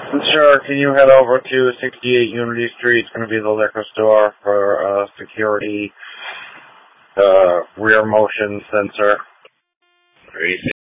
Sure, can you head over to 68 Unity Street? It's going to be the liquor store for security rear motion sensor.